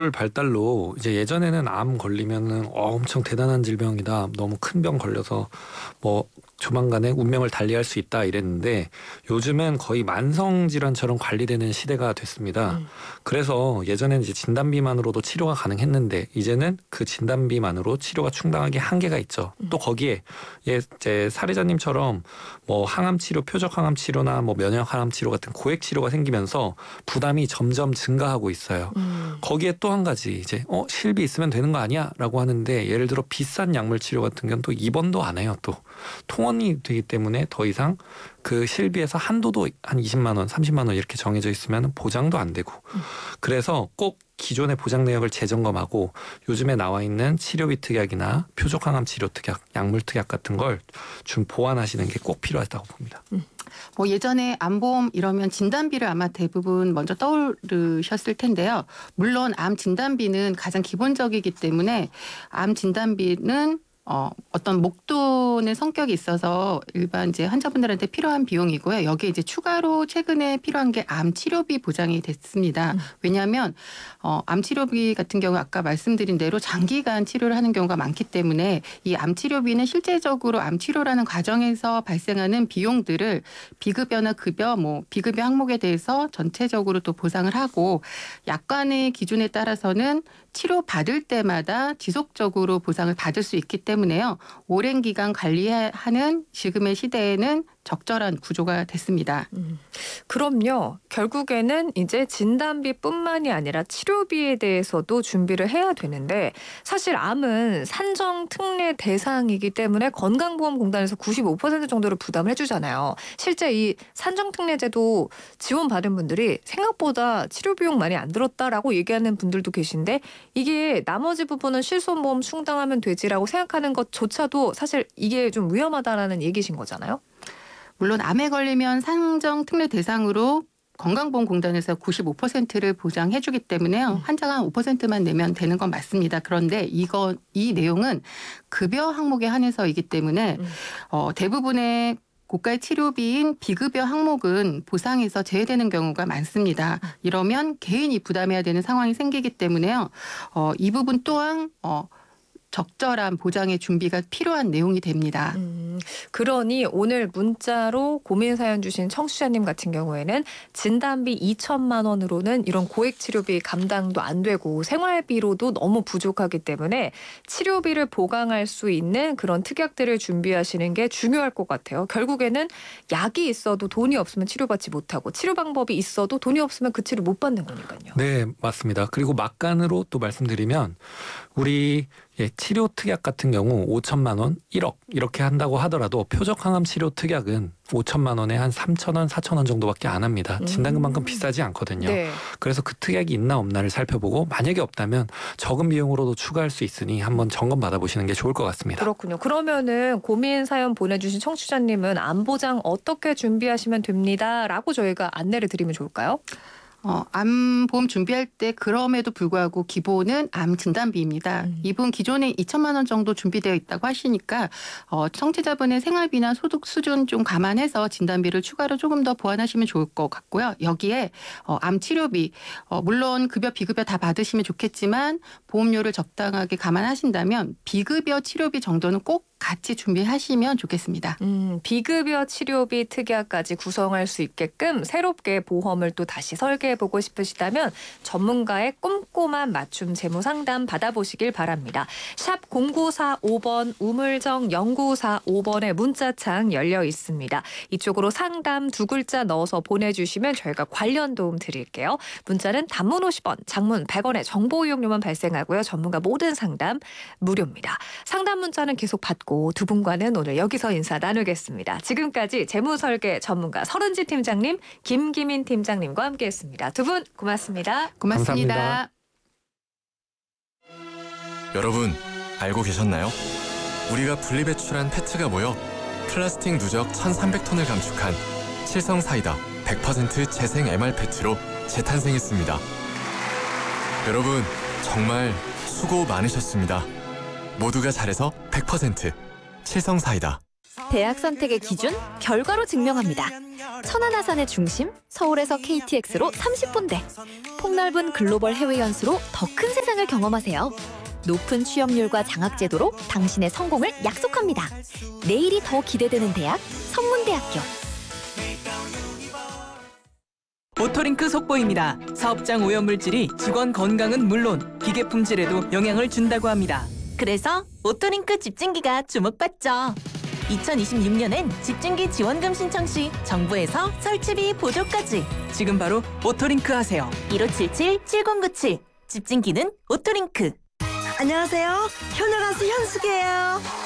발달로 이제 예전에는 암 걸리면은 엄청 대단한 질병이다. 너무 큰 병 걸려서 뭐 조만간에 운명을 달리할 수 있다 이랬는데 요즘은 거의 만성 질환처럼 관리되는 시대가 됐습니다. 음. 그래서 예전에는 이제 진단비만으로도 치료가 가능했는데 이제는 그 진단비만으로 치료가 충당하기 한계가 있죠. 또 거기에 이제 사례자님처럼 뭐 항암 치료, 표적 항암 치료나 뭐 면역 항암 치료 같은 고액 치료가 생기면서 부담이 점점 증가하고 있어요. 음. 거기에 또 한 가지 이제 실비 있으면 되는 거 아니야?라고 하는데 예를 들어 비싼 약물 치료 같은 경우는 또 입원도 안 해요. 또 통원이 되기 때문에 더 이상 그 실비에서 한도도 한 20만 원, 30만 원 이렇게 정해져 있으면 보장도 안 되고 그래서 꼭 기존의 보장 내역을 재점검하고 요즘에 나와 있는 치료비 특약이나 표적 항암 치료 특약, 약물 특약 같은 걸 좀 보완하시는 게 꼭 필요하다고 봅니다. 뭐 예전에 암보험 이러면 진단비를 아마 대부분 먼저 떠오르셨을 텐데요. 물론 암 진단비는 가장 기본적이기 때문에 암 진단비는 어떤 목돈의 성격이 있어서 일반 이제 환자분들한테 필요한 비용이고요. 여기에 이제 추가로 최근에 필요한 게 암 치료비 보장이 됐습니다. 왜냐하면 암 치료비 같은 경우 아까 말씀드린 대로 장기간 치료를 하는 경우가 많기 때문에 이 암 치료비는 실제적으로 암 치료라는 과정에서 발생하는 비용들을 비급여나 급여, 뭐 비급여 항목에 대해서 전체적으로 또 보상을 하고 약관의 기준에 따라서는 치료 받을 때마다 지속적으로 보상을 받을 수 있기 때문에요. 오랜 기간 관리하는 지금의 시대에는 적절한 구조가 됐습니다. 그럼요. 결국에는 이제 진단비뿐만이 아니라 치료비에 대해서도 준비를 해야 되는데 사실 암은 산정 특례 대상이기 때문에 건강보험공단에서 95% 정도를 부담을 해주잖아요. 실제 이 산정 특례제도 지원받은 분들이 생각보다 치료 비용 많이 안 들었다라고 얘기하는 분들도 계신데 이게 나머지 부분은 실손보험 충당하면 되지라고 생각하는 것조차도 사실 이게 좀 위험하다라는 얘기신 거잖아요. 물론 암에 걸리면 산정 특례 대상으로 건강보험공단에서 95%를 보장해주기 때문에요. 환자가 한 5%만 내면 되는 건 맞습니다. 그런데 이 내용은 급여 항목에 한해서이기 때문에 대부분의 고가의 치료비인 비급여 항목은 보상에서 제외되는 경우가 많습니다. 이러면 개인이 부담해야 되는 상황이 생기기 때문에요. 이 부분 또한 적절한 보장의 준비가 필요한 내용이 됩니다. 그러니 오늘 문자로 고민 사연 주신 청취자님 같은 경우에는 진단비 2천만 원으로는 이런 고액 치료비 감당도 안 되고 생활비로도 너무 부족하기 때문에 치료비를 보강할 수 있는 그런 특약들을 준비하시는 게 중요할 것 같아요. 결국에는 약이 있어도 돈이 없으면 치료받지 못하고 치료 방법이 있어도 돈이 없으면 그 치료 못 받는 거니까요. 네, 맞습니다. 그리고 막간으로 또 말씀드리면 우리 치료 특약 같은 경우 5천만 원, 1억 이렇게 한다고 하더라도 표적 항암 치료 특약은 5천만 원에 한 3천 원, 4천 원 정도밖에 안 합니다. 진단금만큼 비싸지 않거든요. 네. 그래서 그 특약이 있나 없나를 살펴보고 만약에 없다면 적은 비용으로도 추가할 수 있으니 한번 점검 받아보시는 게 좋을 것 같습니다. 그렇군요. 그러면은 고민 사연 보내주신 청취자님은 암 보장 어떻게 준비하시면 됩니다라고 저희가 안내를 드리면 좋을까요? 암보험 준비할 때 그럼에도 불구하고 기본은 암 진단비입니다. 이분 기존에 2천만 원 정도 준비되어 있다고 하시니까 청취자분의 생활비나 소득 수준 좀 감안해서 진단비를 추가로 조금 더 보완하시면 좋을 것 같고요. 여기에 암 치료비 물론 급여 비급여 다 받으시면 좋겠지만 보험료를 적당하게 감안하신다면 비급여 치료비 정도는 꼭 같이 준비하시면 좋겠습니다. 비급여 치료비 특약까지 구성할 수 있게끔 새롭게 보험을 또 다시 설계해보고 싶으시다면 전문가의 꼼꼼한 맞춤 재무 상담 받아보시길 바랍니다. 샵 0945번 우물정 0945번에 문자창 열려 있습니다. 이쪽으로 상담 두 글자 넣어서 보내주시면 저희가 관련 도움 드릴게요. 문자는 단문 50원, 장문 100원의 정보 이용료만 발생하고요. 전문가 모든 상담 무료입니다. 상담 문자는 계속 받고 두 분과는 오늘 여기서 인사 나누겠습니다. 지금까지 재무설계 전문가 서른지 팀장님, 김기민 팀장님과 함께했습니다. 두 분 고맙습니다. 고맙습니다. 감사합니다. 여러분 알고 계셨나요? 우리가 분리배출한 페트가 모여 플라스틱 누적 1,300톤을 감축한 칠성사이다 100% 재생 MR 페트로 재탄생했습니다. 여러분 정말 수고 많으셨습니다. 모두가 잘해서 100% 칠성사이다. 대학 선택의 기준? 결과로 증명합니다. 천안하산의 중심, 서울에서 KTX로 30분대. 폭넓은 글로벌 해외 연수로 더 큰 세상을 경험하세요. 높은 취업률과 장학제도로 당신의 성공을 약속합니다. 내일이 더 기대되는 대학, 성문대학교. 오토링크 속보입니다. 사업장 오염물질이 직원 건강은 물론 기계 품질에도 영향을 준다고 합니다. 그래서 오토링크 집진기가 주목받죠. 2026년엔 집진기 지원금 신청 시 정부에서 설치비 보조까지. 지금 바로 오토링크 하세요. 1577-7097 집진기는 오토링크. 안녕하세요. 현우 가수 현숙이에요.